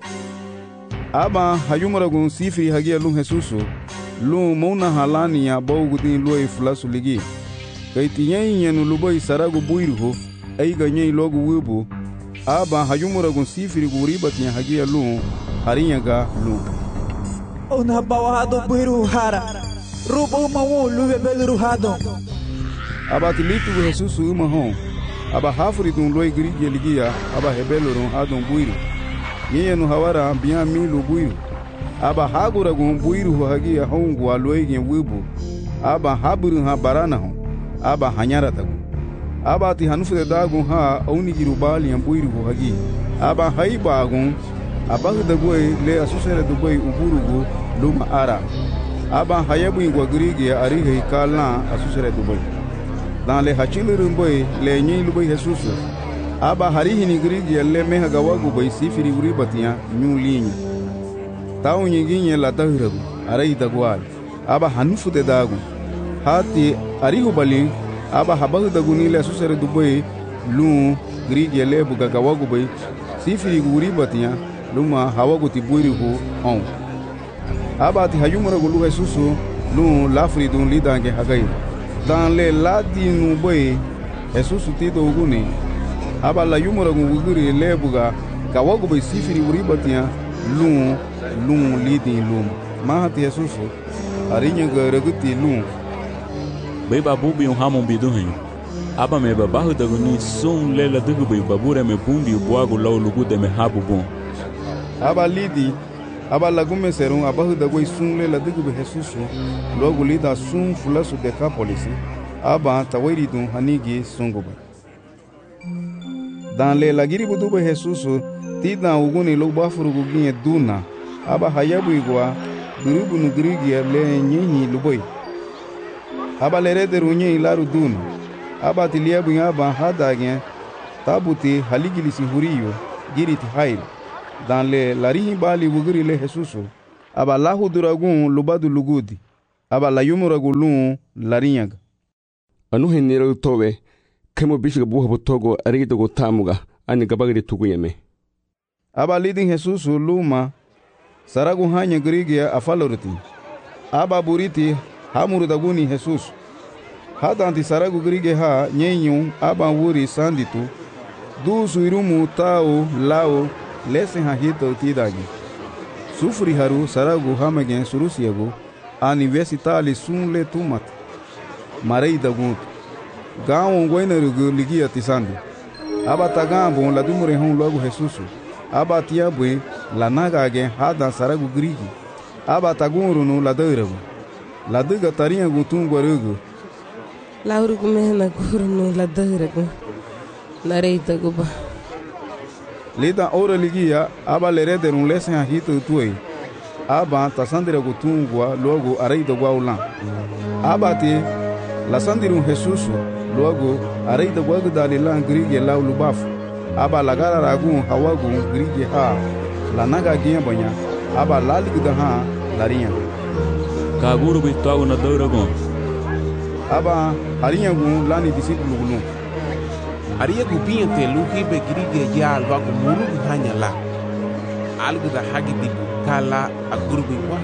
Aba hayumara gun sifiri hagia lun Jesusu lun mona halani ya bawgudin loi flasu ligi kai tinyanya no lubai saragu buirho ai ganye logu wubu. Aba hayumara gun sifiri guribat nya hagia lun harinya ga lun
ona bawado buiru hara rubo mawo luwe belu hado.
Aba tilitu Jesusu uma hon aba hafuri dun loi grige ligia aba hebelorun hadon buiru yeye no hawara biya milu buiru aba hagura gun buiru hagia hongu aloi gen wibu aba haburu ha barana hon aba hanyara tagu aba ti hanufu dagun ha auni girubali yan buiru hagi aba haiba gun aba hudagoi le asusere dubai uburugu luma ara aba hayabu ingwa grige arihe kala asusere dubai. Dans les hachilirum boy le nyi lubai Jesus aba harihi ni grigi le meha gawagu boy sifiri uribatia nyu linya taw nyi ginye la tahiragu arai dagwal aba hanufu de dagu hati arihu bali aba habahu daguni le susere dubai lu grigi le buga gawagu boy sifiri uribatia luma hawagu tibuiri hu on aba ti hayumura gulu Jesus lu lafri dun lidange hagai. Dans les ladinu boy Jesus tito uguni aba la yumura nguguri lebuga kawago boy sifiri uribatia lun lun lidin lum mahati Jesus arinya garaguti lun
bay babu bi un hamon bidu hin aba me babahu daguni sun lela dugu bay babura me bumbi boago law lugu de me habu bon
aba lidi aba lagume serun abahu dagoi sun lela dugu be Jesus logo lida sun fulasu de kapolisi aba tawiri dun hanigi sunguba. Dans le lagiri budu be Jesus tida uguni lo bafuru guginye duna aba hayabu igwa biribu nu grigia le nyehi luboy. Aba le rederu nyehi laru dunu. Aba tiliabu aba hadagen tabuti haligilisi huriyo giriti hail. Dan le larihi bali wugiri le Jesusu. Aba lahu duragun lubadu lugudi. Aba la yumuragu lun larinyaga.
Anu henira towe kemo bishiga buha botogo arigidogo tamuga ani gabagiri tuguyeme.
Aba lidin Jesusu luma saragu hanya grigia afaloriti. Aba buriti hamurudaguni Jesusu. Hadanti saragu grige ha nyenyun aba wuri sanditu. Du suirumu tao lao lesen ha hito tidagi. Sufri haru saragu hamagen surusiagu universitali sun le tumat. Marei daguntu. Gawon goinarugu ligia tisandi. Aba tagambo la dumure hon logo Jesusu. Aba tiabwe la nagage hadan saragu grigi. Aba tagurunu la dairagu. La diga tarinha gutungu arugu.
Laurugu mehna gurunu la dairagu. Nareita guba.
Lida ora ligia aba lerederun lesen ha hito tuei. Aba tasandira gutungwa logo areida gwaulan. Aba ti la sandirun Jesusu logo areida gwagu dalilan grige lau lubafu. Aba lagara ragun hawagu grige ha la naga gia banya. Aba laligda ha larinha.
Kaguru bitau na dauragon.
Aba harinha gun lani disipulu gulun.
Aria gubinha te luhi be grige ya alwagu muru hanya la. Alguda hagi dibu kala agurbi wa.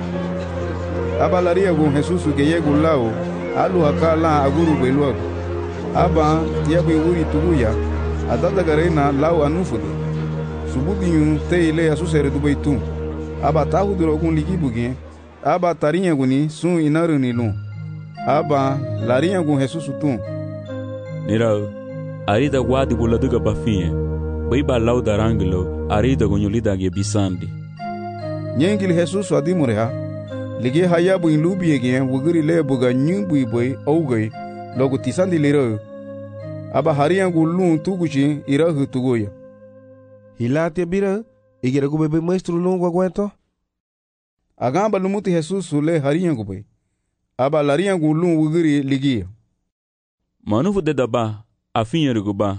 Aba laria gun Jesusu ke yegu lao alu hakala agurbi luagu. Aba tiabu wuri tuguya adada garena lao anufudi. Sububinyu te ile asusere dubaitu. Aba tahu durogun ligibugen. Aba tarinha guni sun inaruni lun. Aba larinha gun Jesusu tun.
Nirau arida guadi buladuga bafinha. Baiba lau darangelo arida gonyolida ge bisandi.
Nyengil Jesusu adimureha. Lige hayabu in lubi again wugiri le buga nyumbu iboy ougay logo tisandi lero. Aba hariangu lun tuguchi irahu tugoya.
Hilate bira igiragu bebe maestro lungu aguento.
Agamba lumuti Jesusu le hariangu bay. Aba lariangu lun wugiri ligia.
Manufu de daba afinha ruguba.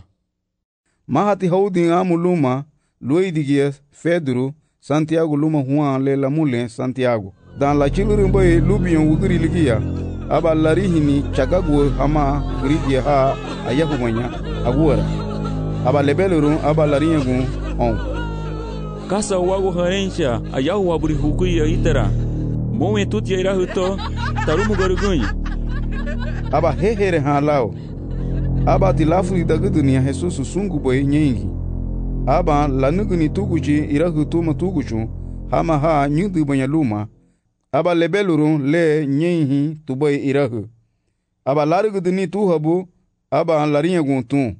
Mahati haudin amu luma luidigia Pedro Santiago luma Juan le lamule Santiago. Dan la chilurin boy lubion wugiri ligia. Aba larihini chagagu hama grigia ha ayaku manya aguara. Aba lebelurun aba larinyagun on.
Kasa wagu harencha ayahu waburi hukuya itara. Moe tuti ira huto tarumu garugunyi.
Aba hehere ha lao. Aba tilafu dagudunia Jesusu sungu boy nyengi. Aba lanuguni tuguchi ira hutuma tuguchu hama ha nyudu banya luma. Aba lebelurun le nyenhi tuboy irahu. Aba laruguduni tuhabu aba larinyagun tun.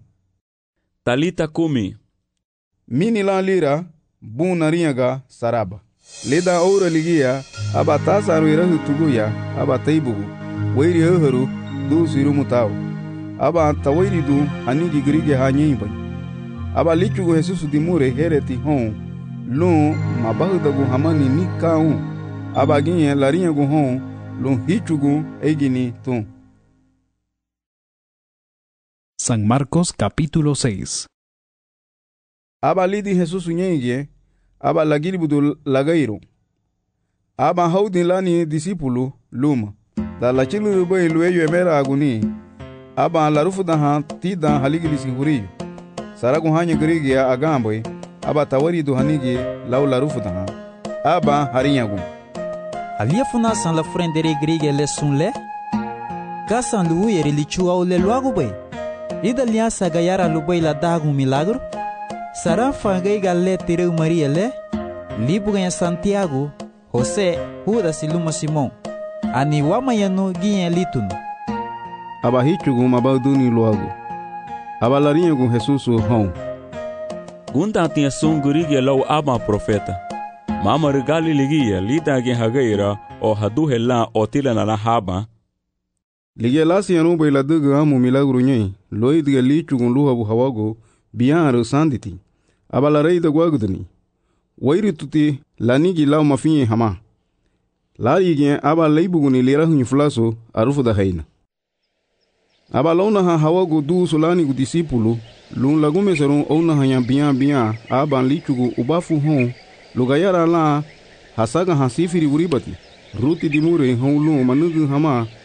Talita kumi.
Mini lan lira bun narinyaga saraba. Leda oura ligia aba tasaru irahu tuguya aba taibugu. Wairi eharu du sirumu tau. Aba tawairi du anigi grige ha nyimbay. Aba lichugu Jesusu dimure hereti hon. Lun mabahudagu hamani nikaun. Aba ginye larinyagu hon. Lun hichugu egini tun.
San Marcos capítulo seis.
Aba lidi Jesusu nyengie. Aba lagiribudu lagairo. Aba haudin lani disipulu luma. Da la chilu boy lueyo emera aguni. Aba larufu daha tida haligilisi huriyo. Saragu hanya grigia agamboy. Aba tawari du hanigi lau larufu daha. Aba harinyagu.
Alia funa san la frendere grigia le sunle. Kasan lu yeri lichua ule luagu bay. Ida liasa gayara lubay la dagu milagro. Saran fangay galle tireu Maria le. Libu ganha Santiago, José, Judas e Luma Simon. Ani wamayanu ginha litun.
Aba hichugu mabalduni luagu. Aba larinyagu Jesusu hon.
Gunda tinha sungurigia lau aba profeta. Mama regali ligia lida gen hagaira o hadu hela o tila na haba.
Ligia lasi yanu bay la dugu amu milagro nyei. Loidiga lichugun luhabu hawago biyaru sanditi. Aba la reida guagudani. Wairi tuti lanigi lau mafinye hama. Lari gen aba leibugu ni lera hun flaso arufu da haina. Aba launa ha hawagu du solani gu disipulu, lun lagume serun ona hanya bian bian aba lichugu ubafu hon, lugayara la hasaga hasifiri uribati. Ruti dimure hon lun manugu hama